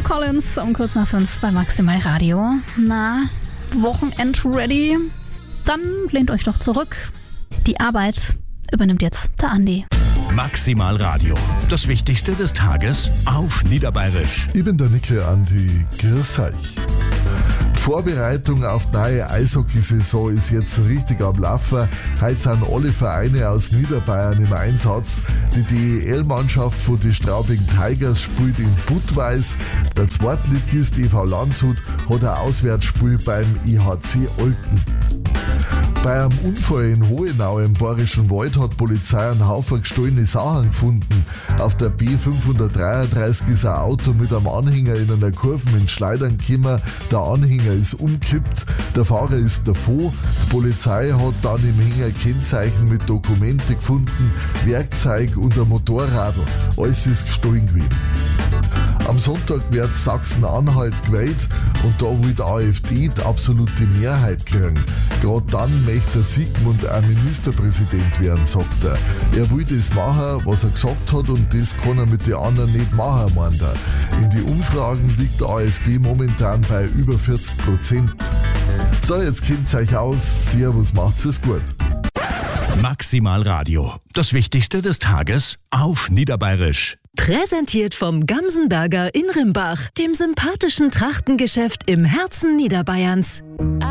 Collins um kurz nach 5 bei Maximal Radio. Na, Wochenend ready? Dann lehnt euch doch zurück. Die Arbeit übernimmt jetzt der Andi. Maximal Radio. Das Wichtigste des Tages auf Niederbayerisch. Ich bin der Nikle Andi. Grüß euch. Die Vorbereitung auf die neue Eishockeysaison ist jetzt so richtig am Laufen. Heute sind alle Vereine aus Niederbayern im Einsatz. Die DEL-Mannschaft von den Straubing Tigers spielt in Budweis. Der Zweitligist EV Landshut hat ein Auswärtsspiel beim IHC Olten. Bei einem Unfall in Hohenau im Bayerischen Wald hat die Polizei einen Haufen gestohlene Sachen gefunden. Auf der B533 ist ein Auto mit einem Anhänger in einer Kurve mit Schleudern gekommen. Der Anhänger ist umgekippt, der Fahrer ist davon. Die Polizei hat dann im Hänger Kennzeichen mit Dokumente gefunden, Werkzeug und ein Motorradl. Alles ist gestohlen gewesen. Am Sonntag wird Sachsen-Anhalt gewählt und da will die AfD die absolute Mehrheit kriegen. Gerade dann möchte der Sigmund auch Ministerpräsident werden, sagt er. Er will das machen, was er gesagt hat, und das kann er mit den anderen nicht machen, meint er. In den Umfragen liegt die AfD momentan bei über 40%. So, jetzt kennt's euch aus. Servus, macht's es gut. Maximal Radio. Das Wichtigste des Tages auf Niederbayerisch. Präsentiert vom Gamsenberger in Rimbach, dem sympathischen Trachtengeschäft im Herzen Niederbayerns.